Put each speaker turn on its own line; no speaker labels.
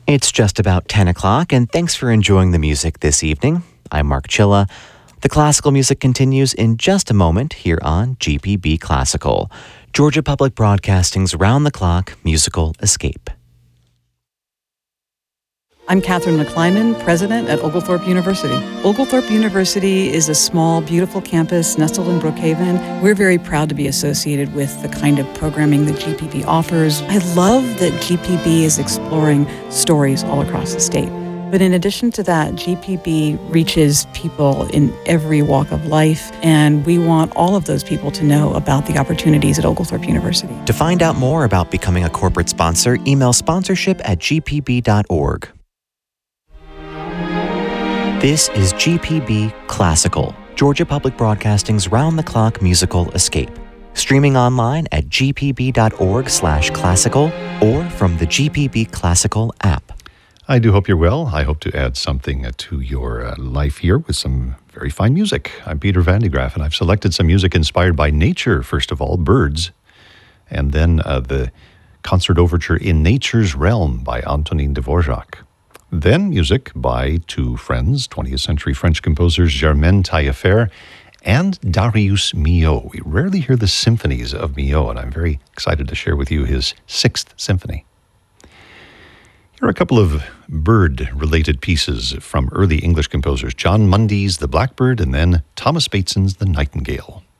It's just about 10 o'clock, and thanks for enjoying the music this evening. I'm Mark Chilla. The classical music continues in just a moment here on GPB Classical, Georgia Public Broadcasting's round-the-clock musical escape.
I'm Catherine McClyman, president at Oglethorpe University. Oglethorpe University is a small, beautiful campus nestled in Brookhaven. We're very proud to be associated with the kind of programming that GPB offers. I love that GPB is exploring stories all across the state. But in addition to that, GPB reaches people in every walk of life, and we want all of those people to know about the opportunities at Oglethorpe University.
To find out more about becoming a corporate sponsor, email sponsorship@gpb.org. This is GPB Classical, Georgia Public Broadcasting's round-the-clock musical escape. Streaming online at gpb.org/classical or from the GPB Classical app.
I do hope you're well. I hope to add something to your life here with some very fine music. I'm Peter Van de Graaff, and I've selected some music inspired by nature, first of all, birds, and then the concert overture In Nature's Realm by Antonin Dvorak. Then music by two friends, 20th century French composers Germaine Taillefer and Darius Milhaud. We rarely hear the symphonies of Milhaud, and I'm very excited to share with you his Sixth Symphony. Here are a couple of bird-related pieces from early English composers, John Mundy's The Blackbird and then Thomas Bateson's The Nightingale.